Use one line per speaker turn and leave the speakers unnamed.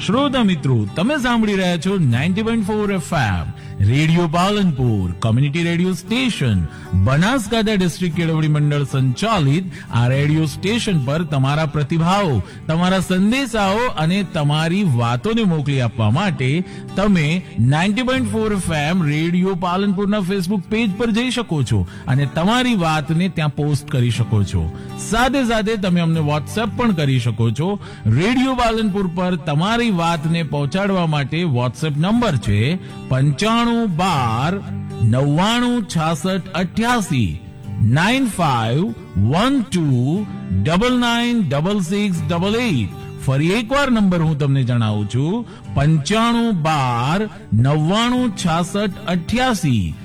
શ્રોતા મિત્રો, તમે સાંભળી રહ્યા છો 90.4 FM radio Palanpur, community radio station, Banaskantha district કેળવણી મંડળ સંચાલિત આ રેડિયો સ્ટેશન પર તમારા પ્રતિભાવો, તમારા સંદેશાઓ અને તમારી વાતોને મોકલી આપવા માટે તમે 90.4 FM રેડિયો પાલનપુરના ફેસબુક પેજ પર જઈ શકો છો અને તમારી વાતને ત્યાં પોસ્ટ કરી શકો છો. સાથે સાથે તમે અમને વોટ્સએપ પણ કરી શકો છો. રેડિયો પાલનપુર પર તમારી વાતને પહોંચાડવા માટે વોટ્સએપ નંબર છે 9592996688 9512996688. ફરી એકવાર નંબર હું તમને જણાવું છું 9512996688.